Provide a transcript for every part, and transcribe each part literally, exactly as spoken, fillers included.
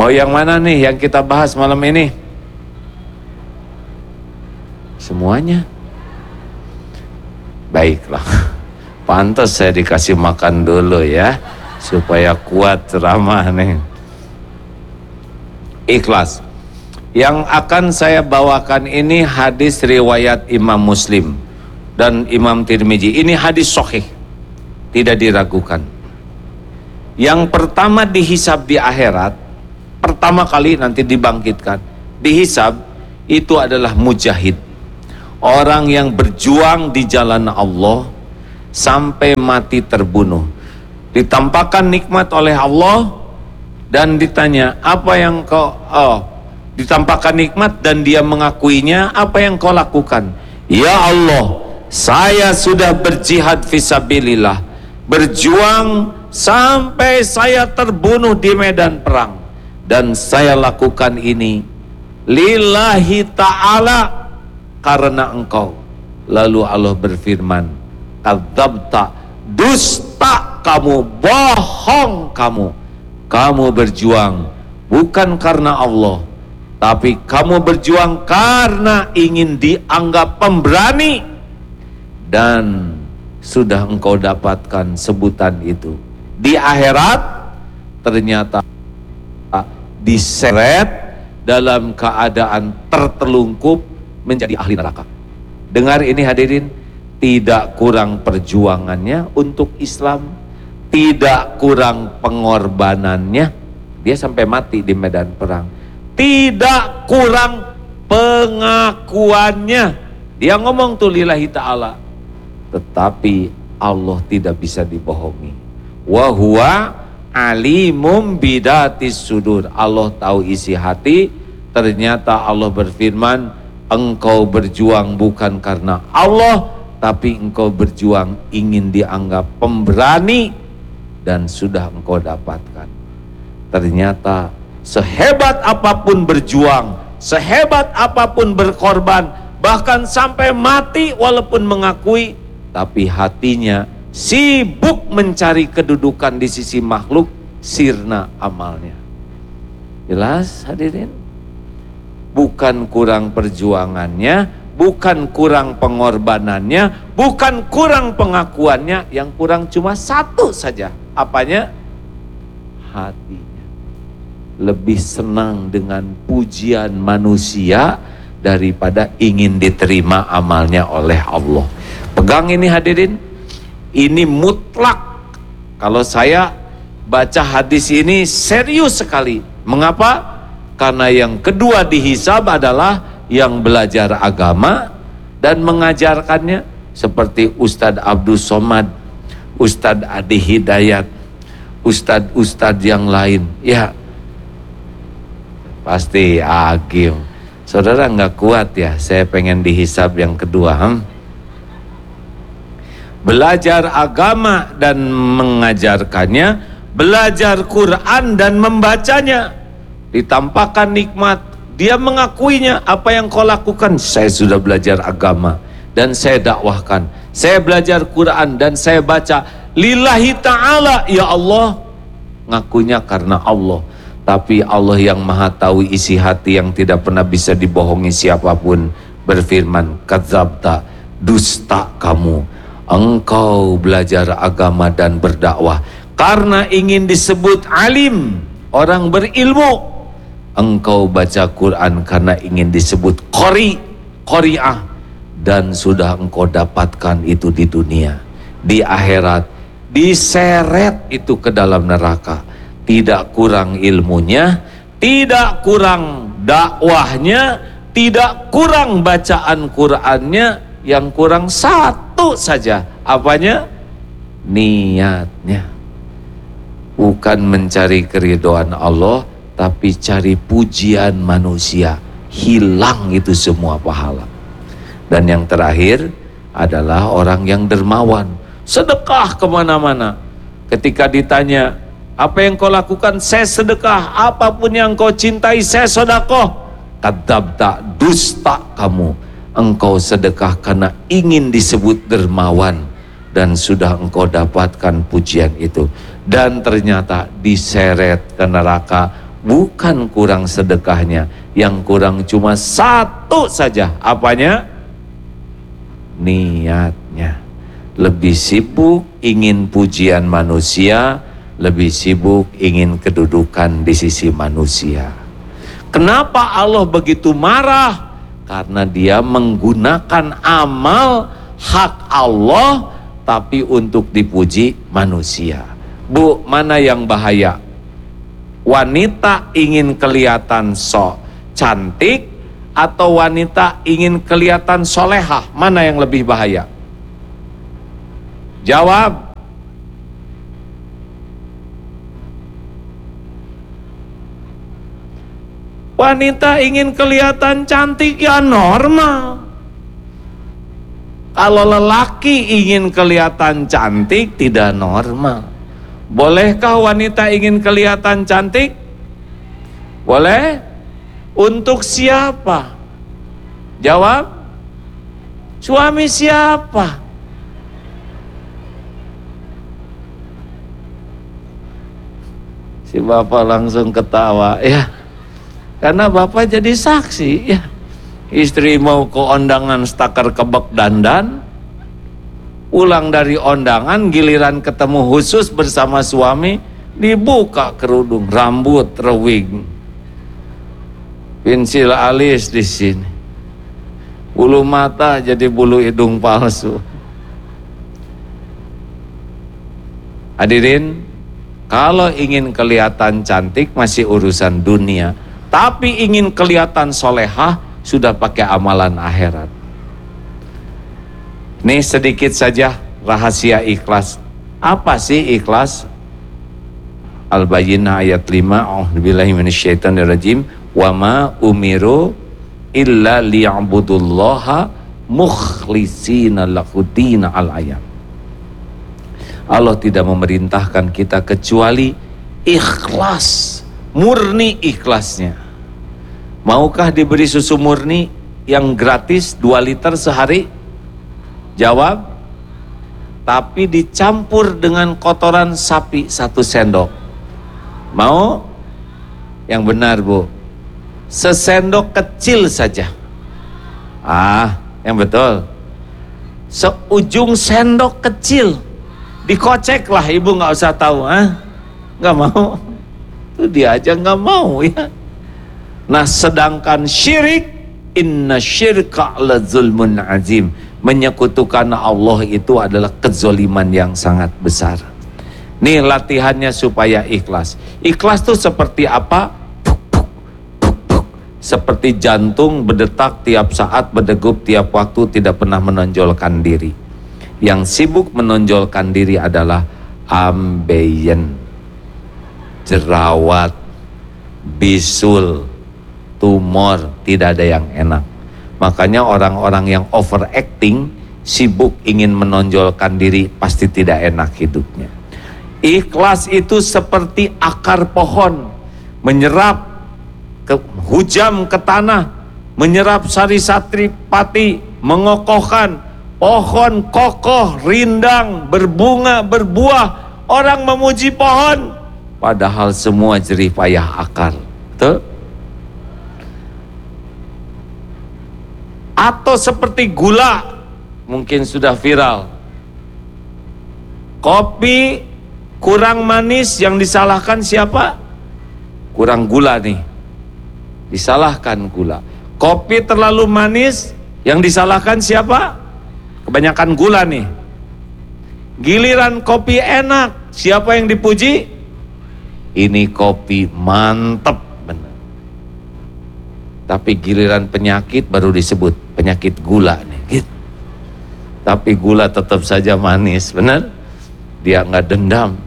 Mau yang mana nih yang kita bahas malam ini? Semuanya. Baiklah. Pantas saya dikasih makan dulu ya, supaya kuat ceramah nih. Ikhlas. Yang akan saya bawakan ini hadis riwayat Imam Muslim dan Imam Tirmizi. Ini hadis sahih, tidak diragukan. Yang pertama dihisab di akhirat, pertama kali nanti dibangkitkan, dihisab itu adalah mujahid, orang yang berjuang di jalan Allah sampai mati terbunuh, ditampakkan nikmat oleh Allah dan ditanya apa yang kau oh, ditampakkan nikmat dan dia mengakuinya, apa yang kau lakukan? Ya Allah, saya sudah berjihad fisabilillah, berjuang sampai saya terbunuh di medan perang, dan saya lakukan ini lillahi ta'ala, karena engkau. Lalu Allah berfirman, kadzabta, dusta kamu, bohong kamu. Kamu berjuang bukan karena Allah, tapi kamu berjuang karena ingin dianggap pemberani, dan sudah engkau dapatkan sebutan itu. Di akhirat ternyata diseret dalam keadaan tertelungkup menjadi ahli neraka. Dengar ini hadirin, tidak kurang perjuangannya untuk Islam, tidak kurang pengorbanannya, dia sampai mati di medan perang. Tidak kurang pengakuannya, dia ngomong tuh lillahi ta'ala. Tetapi Allah tidak bisa dibohongi. Wa huwa alimum bidatis sudur. Allah tahu isi hati. Ternyata Allah berfirman, engkau berjuang bukan karena Allah, tapi engkau berjuang ingin dianggap pemberani, dan sudah engkau dapatkan. Ternyata sehebat apapun berjuang, sehebat apapun berkorban, bahkan sampai mati walaupun mengakui, tapi hatinya sibuk mencari kedudukan di sisi makhluk, sirna amalnya. Jelas hadirin? Bukan kurang perjuangannya, bukan kurang pengorbanannya, bukan kurang pengakuannya, yang kurang cuma satu saja. Apanya? Hatinya. Lebih senang dengan pujian manusia daripada ingin diterima amalnya oleh Allah. Pegang ini hadirin, ini mutlak. Kalau saya baca hadis ini serius sekali. Mengapa? Karena yang kedua dihisab adalah yang belajar agama dan mengajarkannya, seperti Ustadz Abdul Somad, Ustadz Adi Hidayat, Ustadz-Ustadz yang lain. Ya, pasti agim. Saudara nggak kuat ya, saya pengen dihisab yang kedua. Hmm? Belajar agama dan mengajarkannya, belajar Quran dan membacanya, ditampakkan nikmat, dia mengakuinya. Apa yang kau lakukan? Saya sudah belajar agama dan saya dakwahkan, saya belajar Quran dan saya baca lillahi ta'ala, ya Allah. Ngakunya karena Allah, tapi Allah yang maha tahu isi hati yang tidak pernah bisa dibohongi siapapun berfirman, kadzabta, dusta kamu. Engkau belajar agama dan berdakwah karena ingin disebut alim, orang berilmu. Engkau baca Quran karena ingin disebut qori, qori'ah, dan sudah engkau dapatkan itu di dunia. Di akhirat diseret itu ke dalam neraka. Tidak kurang ilmunya, tidak kurang dakwahnya, tidak kurang bacaan Qurannya, yang kurang satu saja. Apanya? Niatnya. Bukan mencari keridhaan Allah, tapi cari pujian manusia. Hilang itu semua pahala. Dan yang terakhir adalah orang yang dermawan, sedekah kemana-mana. Ketika ditanya, apa yang kau lakukan? Saya sedekah. Apapun yang kau cintai, saya sedekah. Kadzabta, dusta kamu. Engkau sedekah karena ingin disebut dermawan, dan sudah engkau dapatkan pujian itu, dan ternyata diseret ke neraka Bukan kurang sedekahnya, yang kurang cuma satu saja. Apanya? Niatnya. Lebih sibuk ingin pujian manusia, lebih sibuk ingin kedudukan di sisi manusia. Kenapa Allah begitu marah? Karena dia menggunakan amal hak Allah tapi untuk dipuji manusia. Bu, mana yang bahaya? Wanita ingin kelihatan sok cantik atau wanita ingin kelihatan solehah? Mana yang lebih bahaya? Jawab. Wanita ingin kelihatan cantik ya normal. Kalau lelaki ingin kelihatan cantik tidak normal. Bolehkah wanita ingin kelihatan cantik? Boleh? Untuk siapa? Jawab. Suami siapa? Si bapak langsung ketawa, ya. Karena bapak jadi saksi, ya. Istri mau ke undangan stakar kebek dandan, pulang dari undangan giliran ketemu khusus bersama suami, dibuka kerudung, rambut rewing, pensil alis di sini, bulu mata jadi bulu hidung palsu. Hadirin, kalau ingin kelihatan cantik masih urusan dunia, tapi ingin kelihatan solehah sudah pakai amalan akhirat. Nih sedikit saja rahasia ikhlas. Apa sih ikhlas? Al-Bayyinah ayat lima, a'udzubillahi minasyaitonirrajim, wa ma umiru illa liya'budullaha mukhlishina lahudina al-ayam. Allah tidak memerintahkan kita kecuali ikhlas, murni ikhlasnya. Maukah diberi susu murni yang gratis dua liter sehari? Jawab. Tapi dicampur dengan kotoran sapi satu sendok. Mau? Yang benar, Bu. Sesendok kecil saja. Ah, yang betul. Seujung sendok kecil. Dikocek lah, ibu nggak usah tahu, ah? Nggak mau. Itu dia aja nggak mau, ya. Nah, sedangkan syirik, inna syirka la zulmun azim, menyekutukan Allah itu adalah kezoliman yang sangat besar. Nih latihannya supaya ikhlas. Ikhlas tuh seperti apa? Puk, puk, puk, puk. Seperti jantung berdetak tiap saat, berdegup tiap waktu, tidak pernah menonjolkan diri. Yang sibuk menonjolkan diri adalah ambeien, jerawat, bisul, tumor, tidak ada yang enak. Makanya orang-orang yang overacting, sibuk ingin menonjolkan diri, pasti tidak enak hidupnya. Ikhlas itu seperti akar pohon, menyerap ke, hujam ke tanah, menyerap sari-satri pati, mengokohkan pohon kokoh, rindang, berbunga, berbuah. Orang memuji pohon, padahal semua jerih payah akar. Betul? Atau seperti gula, mungkin sudah viral. Kopi kurang manis, yang disalahkan siapa? Kurang gula nih, disalahkan gula. Kopi terlalu manis, yang disalahkan siapa? Kebanyakan gula nih. Giliran kopi enak, siapa yang dipuji? Ini kopi mantep. Tapi giliran penyakit baru disebut penyakit gula nih, gitu. Tapi gula tetap saja manis, benar? Dia nggak dendam.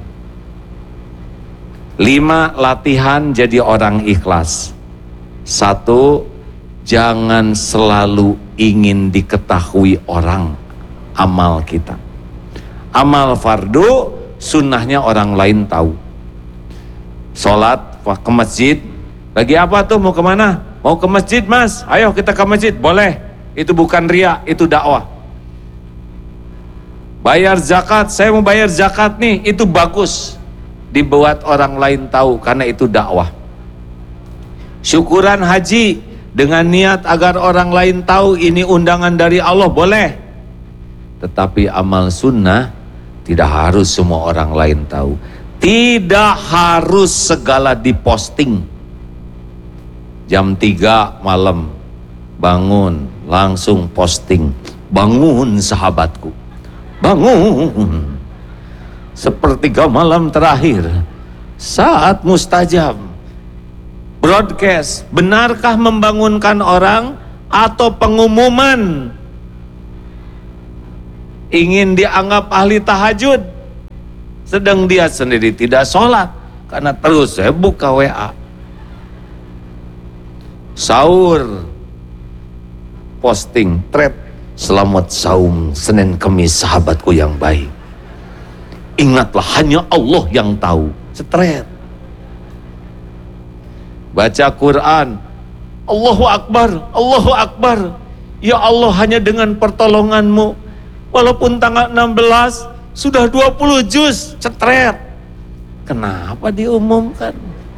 Lima, latihan jadi orang ikhlas. Satu, jangan selalu ingin diketahui orang amal kita. Amal fardu, sunnahnya orang lain tahu. Sholat, ke masjid, lagi apa tuh, mau kemana? Mau ke masjid, Mas? Ayo kita ke masjid. Boleh. Itu bukan riya, itu dakwah. Bayar zakat, saya mau bayar zakat nih, itu bagus. Dibuat orang lain tahu karena itu dakwah. Syukuran haji dengan niat agar orang lain tahu ini undangan dari Allah, boleh. Tetapi amal sunnah tidak harus semua orang lain tahu. Tidak harus segala diposting. Jam tiga malam bangun langsung posting. Bangun sahabatku, bangun. Sepertiga malam terakhir, saat mustajab. Broadcast, benarkah membangunkan orang atau pengumuman ingin dianggap ahli tahajud, sedang dia sendiri tidak sholat karena terus saya buka W A. Sahur, posting, thread, selamat saum Senin Kemis sahabatku yang baik. Ingatlah hanya Allah yang tahu. Straight. Baca Quran, Allahu Akbar, Allahu Akbar. Ya Allah, hanya dengan pertolonganmu, walaupun tanggal enam belas sudah dua puluh juz. Straight. Kenapa diumumkan?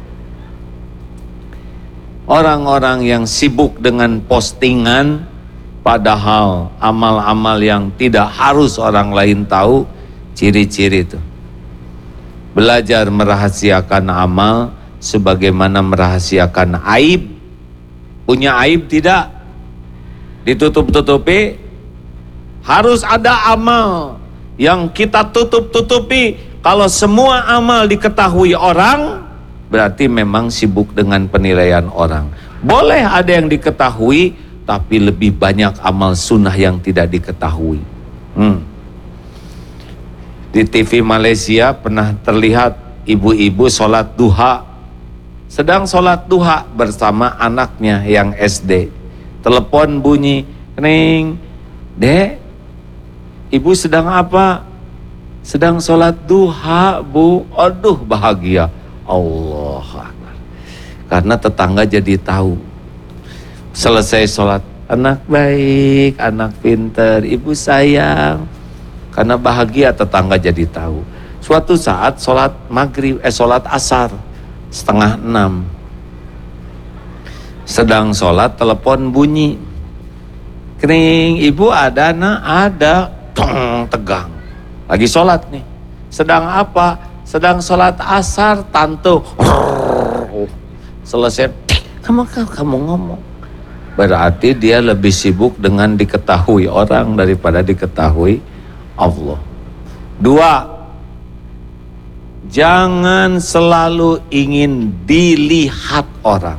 Orang-orang yang sibuk dengan postingan, padahal amal-amal yang tidak harus orang lain tahu. Ciri-ciri itu, belajar merahasiakan amal sebagaimana merahasiakan aib. Punya aib tidak ditutup-tutupi. Harus ada amal yang kita tutup-tutupi. Kalau semua amal diketahui orang, berarti memang sibuk dengan penilaian orang. Boleh ada yang diketahui, tapi lebih banyak amal sunnah yang tidak diketahui. hmm. Di T V Malaysia pernah terlihat ibu-ibu sholat duha. Sedang sholat duha bersama anaknya yang S D. Telepon bunyi, ring. Dek, ibu sedang apa? Sedang sholat duha, bu. Aduh, bahagia. Allah Akbar. Karena tetangga jadi tahu. Selesai sholat, anak baik, anak pinter, ibu sayang. Karena bahagia, tetangga jadi tahu. Suatu saat sholat maghrib, eh sholat asar setengah enam. Sedang sholat, telepon bunyi. Kering, ibu ada nak? Ada. Tong, tegang. Lagi sholat nih. Sedang apa? Sedang sholat asar, tante. Selesai, kamu kamu ngomong. Berarti dia lebih sibuk dengan diketahui orang daripada diketahui Allah. Dua, jangan selalu ingin dilihat orang.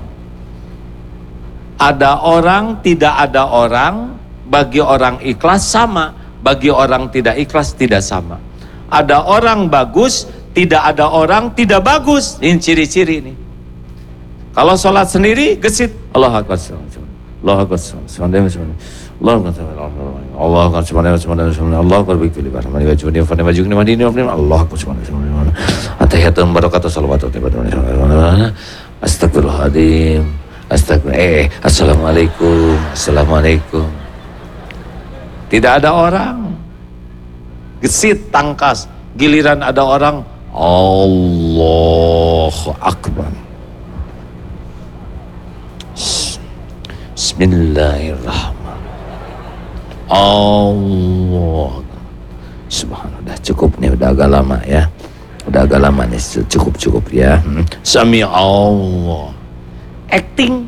Ada orang, tidak ada orang. Bagi orang ikhlas sama, bagi orang tidak ikhlas tidak sama. Ada orang bagus, tidak ada orang tidak bagus. Ini ciri-ciri ini. Kalau sholat sendiri gesit, Allahu Akbar, Allahu Akbar, Allah Allah Akbar, subhanallah, subhanallah, Allah Akbar, bikuli barhamani wa jubni wa fani wa jugni wa dini wa fani, Allah Akbar, subhanallah, atahiyatun barakatuh salawatu astagfirullahaladzim, astagfirullah, eh, assalamualaikum, assalamualaikum. Tidak ada orang, gesit, tangkas. Giliran ada orang, Allahu Akbar. Bismillahirrahmanirrahim. Allah subhanallah. Cukup nih, udah agak lama ya. Udah agak lama nih, cukup-cukup ya. hmm. Sami Allah. Acting.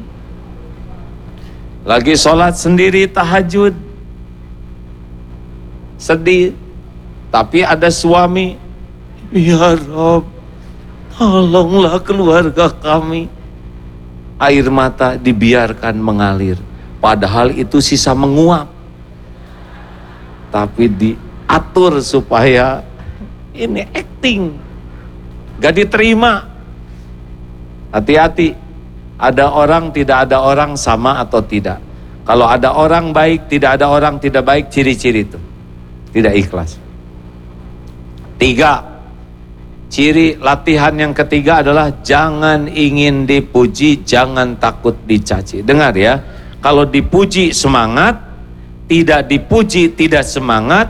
Lagi sholat sendiri tahajud, sedih. Tapi ada suami, ya Rob, tolonglah keluarga kami. Air mata dibiarkan mengalir, padahal itu sisa menguap. Tapi diatur supaya ini acting, gak diterima. Hati-hati, ada orang tidak ada orang sama atau tidak. Kalau ada orang baik, tidak ada orang tidak baik, ciri-ciri itu tidak ikhlas. Tiga, ciri latihan yang ketiga adalah jangan ingin dipuji, jangan takut dicaci. Dengar ya, kalau dipuji semangat, tidak dipuji tidak semangat,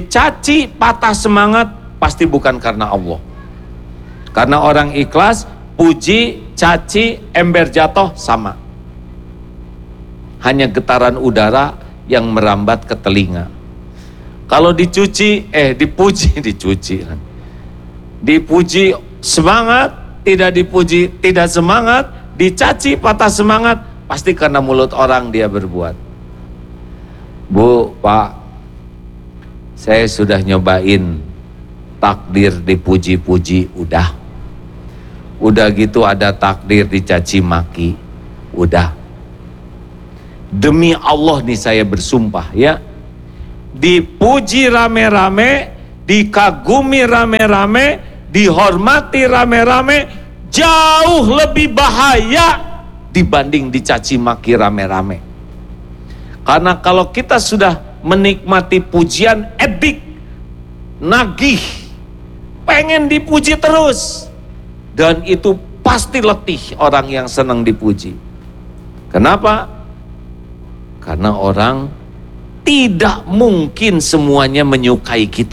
dicaci patah semangat, pasti bukan karena Allah. Karena orang ikhlas puji, caci, ember jatuh sama. Hanya getaran udara yang merambat ke telinga. Kalau dicuci, eh dipuji, dicuci. Dipuji semangat, tidak dipuji tidak semangat, dicaci patah semangat, pasti karena mulut orang dia berbuat. Bu, Pak, saya sudah nyobain takdir dipuji-puji, udah. Udah gitu ada takdir dicaci maki, udah. Demi Allah nih saya bersumpah ya, dipuji rame-rame, dikagumi rame-rame, dihormati rame-rame, jauh lebih bahaya dibanding dicaci maki rame-rame. Karena kalau kita sudah menikmati pujian, edik, nagih, pengen dipuji terus, dan itu pasti letih orang yang senang dipuji. Kenapa? Karena orang tidak mungkin semuanya menyukai kita.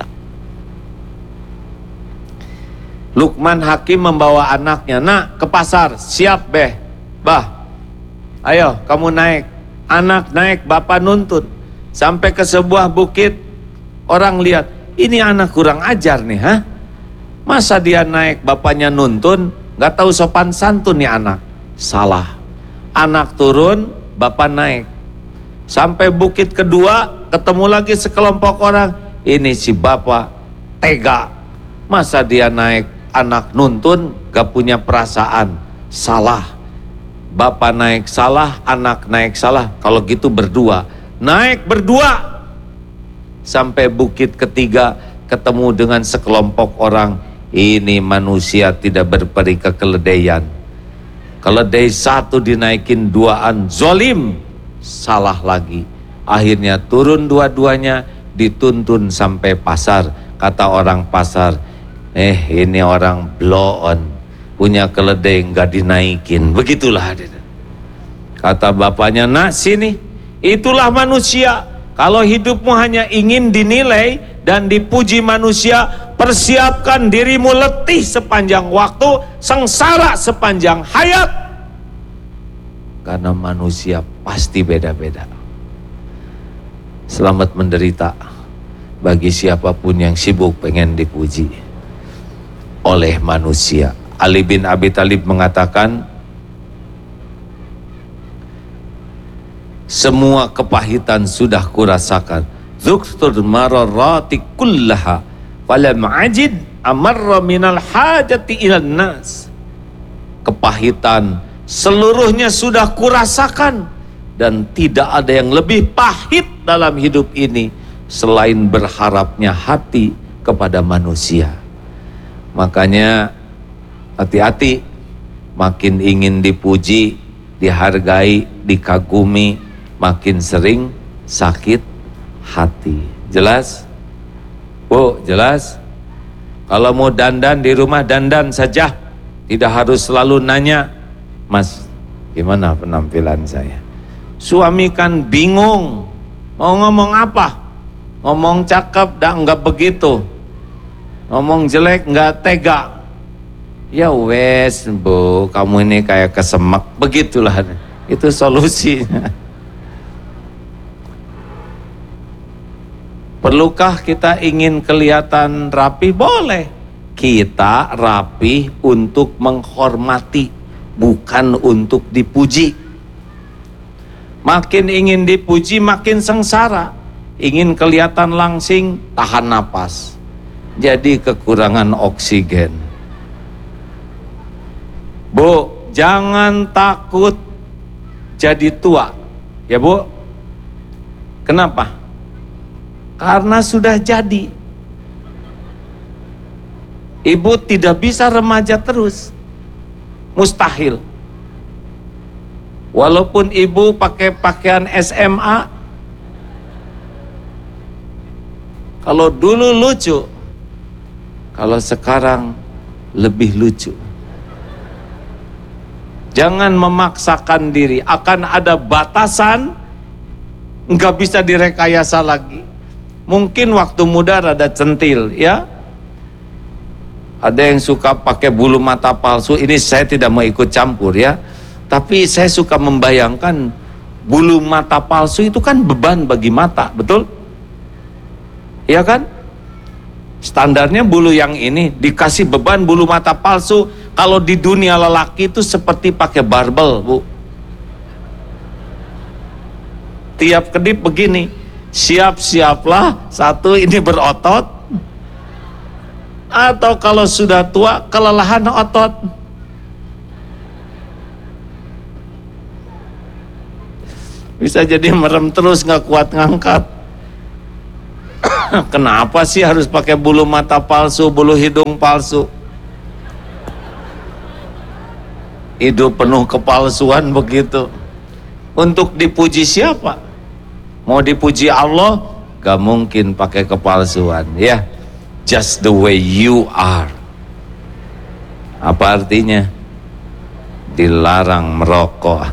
Luqman Hakim membawa anaknya, nak ke pasar, siap beh, bah, ayo kamu naik. Anak naik, bapak nuntun sampai ke sebuah bukit. Orang lihat, ini anak kurang ajar nih, ha? Masa dia naik, bapaknya nuntun, nggak tahu sopan santun nih anak. Salah. Anak turun, bapak naik. Sampai bukit kedua, ketemu lagi sekelompok orang. Ini si bapak tega. Masa dia naik, anak nuntun, gak punya perasaan. Salah. Bapak naik salah, anak naik salah. Kalau gitu berdua. Naik berdua. Sampai bukit ketiga, ketemu dengan sekelompok orang. Ini manusia tidak berperi kekeledaian. Keledai satu dinaikin duaan, zolim. Salah lagi. Akhirnya turun dua-duanya, dituntun sampai pasar. Kata orang pasar, eh ini orang blow on, punya keledai nggak dinaikin. Begitulah. Kata bapaknya, nak sini, itulah manusia. Kalau hidupmu hanya ingin dinilai dan dipuji manusia, persiapkan dirimu letih sepanjang waktu, sengsara sepanjang hayat. Karena manusia pasti beda-beda. Selamat menderita bagi siapapun yang sibuk pengen dipuji oleh manusia. Ali bin Abi Thalib mengatakan, semua kepahitan sudah kurasakan. Dzuktur mararati kullaha falam ajid amarra minal hajati ilan nas. Kepahitan seluruhnya sudah kurasakan, dan tidak ada yang lebih pahit dalam hidup ini selain berharapnya hati kepada manusia. Makanya hati-hati, makin ingin dipuji, dihargai, dikagumi, makin sering sakit hati. Jelas? Bu, jelas? Kalau mau dandan di rumah, dandan saja. Tidak harus selalu nanya, Mas, gimana penampilan saya? Suami kan bingung, mau ngomong apa? Ngomong cakep, dah enggak begitu. Ngomong jelek, enggak tega. Ya wes, Bu, kamu ini kayak kesemek. Begitulah, itu solusinya. Perlukah kita ingin kelihatan rapi? Boleh. Kita rapi untuk menghormati, bukan untuk dipuji. Makin ingin dipuji, makin sengsara. Ingin kelihatan langsing, tahan napas. Jadi kekurangan oksigen. Bu, jangan takut jadi tua. Ya Bu? Kenapa? Karena sudah jadi. Ibu tidak bisa remaja terus. Mustahil. Walaupun ibu pakai pakaian S M A, kalau dulu lucu, kalau sekarang lebih lucu. Jangan memaksakan diri, akan ada batasan, nggak bisa direkayasa lagi. Mungkin waktu muda rada centil, ya. Ada yang suka pakai bulu mata palsu. Ini saya tidak mau ikut campur ya, tapi saya suka membayangkan bulu mata palsu itu kan beban bagi mata, betul? Iya kan? Standarnya bulu yang ini dikasih beban bulu mata palsu. Kalau di dunia lelaki itu seperti pakai barbel, Bu. Tiap kedip begini, siap-siaplah satu ini berotot, atau kalau sudah tua kelelahan otot. Bisa jadi merem terus, nggak kuat ngangkat. Kenapa sih harus pakai bulu mata palsu, bulu hidung palsu? Hidup penuh kepalsuan begitu. Untuk dipuji siapa? Mau dipuji Allah, gak mungkin pakai kepalsuan ya. Just the way you are. Apa artinya? Dilarang merokok.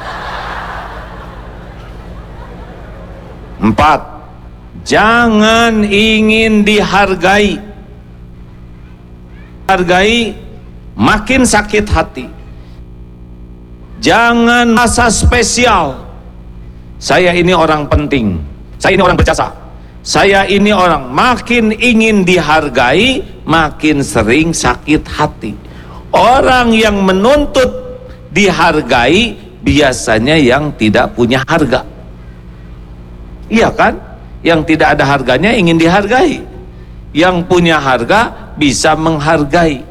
Empat, jangan ingin dihargai. Hargai makin sakit hati. Jangan merasa spesial. Saya ini orang penting, saya ini orang berjasa, saya ini orang. Makin ingin dihargai, makin sering sakit hati. Orang yang menuntut dihargai biasanya yang tidak punya harga. Iya kan? Yang tidak ada harganya ingin dihargai. Yang punya harga bisa menghargai.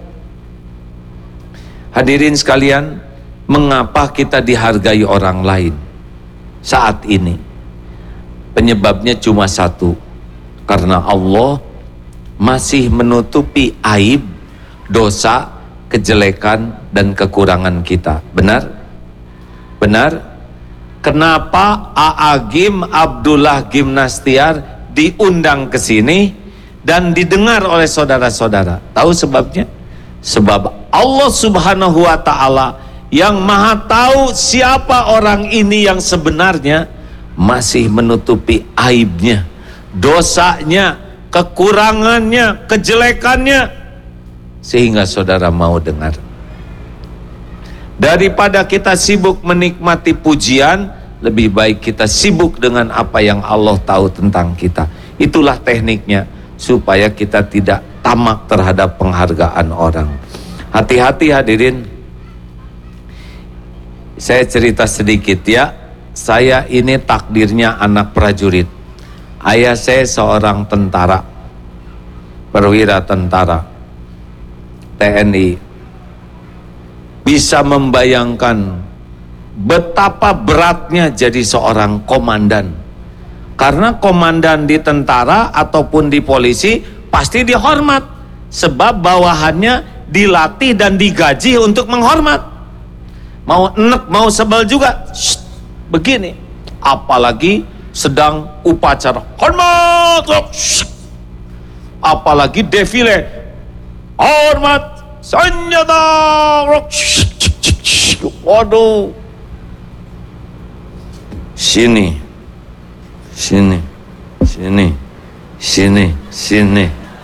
Hadirin sekalian, mengapa kita dihargai orang lain saat ini? Penyebabnya cuma satu, karena Allah masih menutupi aib, dosa, kejelekan dan kekurangan kita. Benar? Benar? Kenapa A'agim Abdullah Gimnastiar diundang ke sini dan didengar oleh saudara-saudara? Tahu sebabnya? Sebab Allah Subhanahu wa taala yang maha tahu siapa orang ini yang sebenarnya masih menutupi aibnya, dosanya, kekurangannya, kejelekannya, sehingga saudara mau dengar. Daripada kita sibuk menikmati pujian, lebih baik kita sibuk dengan apa yang Allah tahu tentang kita. Itulah tekniknya, supaya kita tidak tamak terhadap penghargaan orang. Hati-hati hadirin. Saya cerita sedikit ya. Saya ini takdirnya anak prajurit. Ayah saya seorang tentara, perwira tentara T N I. Bisa membayangkan betapa beratnya jadi seorang komandan. Karena komandan di tentara ataupun di polisi pasti dihormat, sebab bawahannya dilatih dan digaji untuk menghormat. Mau enek mau sebel juga, shh, begini. Apalagi sedang upacara hormat, shh. Apalagi defile hormat senjata, shh, shh, shh. Waduh, sini sini sini sini sini.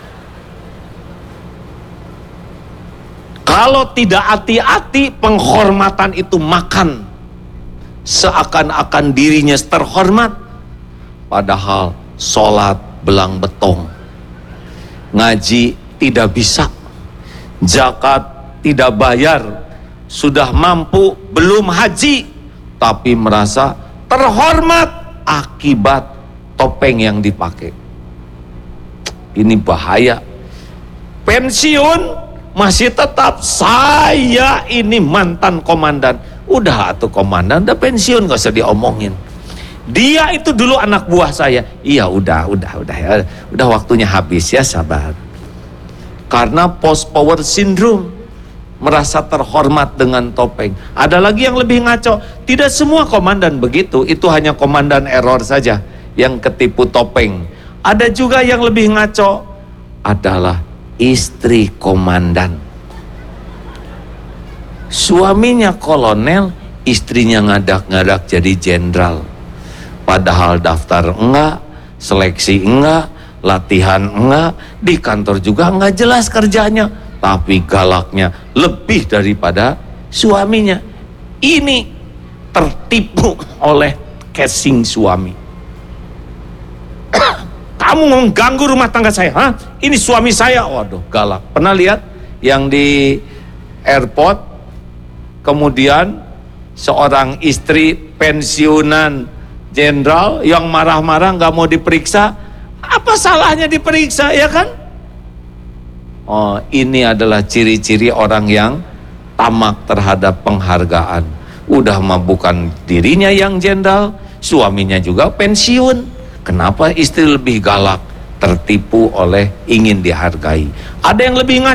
Kalau tidak hati-hati, penghormatan itu makan, seakan-akan dirinya terhormat, padahal sholat belang betong, ngaji tidak bisa, zakat tidak bayar, sudah mampu belum haji, tapi merasa terhormat akibat topeng yang dipakai. Ini bahaya. Pensiun masih tetap, saya ini mantan komandan. Udah atuh komandan, udah pensiun, gak usah diomongin. Dia itu dulu anak buah saya. Iya udah, udah, udah ya, udah waktunya habis ya, sabar. Karena post power syndrome, merasa terhormat dengan topeng. Ada lagi yang lebih ngaco. Tidak semua komandan begitu, itu hanya komandan error saja yang ketipu topeng. Ada juga yang lebih ngaco, adalah istri komandan. Suaminya kolonel, istrinya ngadak-ngadak jadi jenderal. Padahal daftar enggak, seleksi enggak, latihan enggak, di kantor juga enggak jelas kerjanya. tapi galaknya lebih daripada suaminya. Ini tertipu oleh casing suami. Kamu mengganggu rumah tangga saya, hah? Ini suami saya, waduh galak. Pernah lihat yang di airport, kemudian seorang istri pensiunan jenderal yang marah-marah nggak mau diperiksa? Apa salahnya diperiksa, ya kan? Oh, ini adalah ciri-ciri orang yang tamak terhadap penghargaan. Udah mah bukan dirinya yang jenderal, suaminya juga pensiun. Kenapa istri lebih galak? Tertipu oleh ingin dihargai. Ada yang lebih ngaco